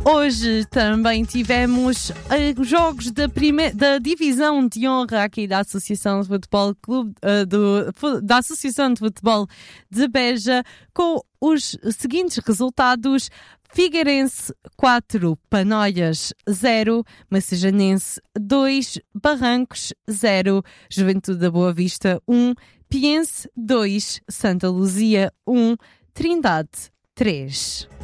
Hoje também tivemos jogos da divisão de honra aqui da Associação de Futebol Clube, da Associação de Futebol de Beja, com os seguintes resultados: Figueirense 4, Panóias 0, Massajanense 2, Barrancos 0, Juventude da Boa Vista 1, Piense 2, Santa Luzia 1, Trindade 3.